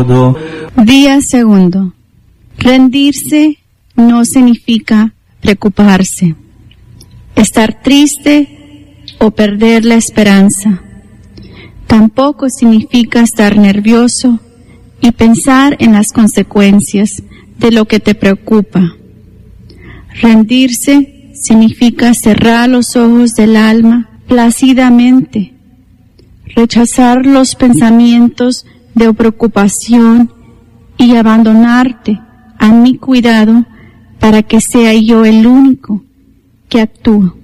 todo. Día segundo. Rendirse no significa preocuparse, estar triste o perder la esperanza. Tampoco significa estar nervioso y pensar en las consecuencias de lo que te preocupa. Rendirse significa cerrar los ojos del alma plácidamente, rechazar los pensamientos de preocupación y abandonarte a mi cuidado para que sea yo el único que actúe.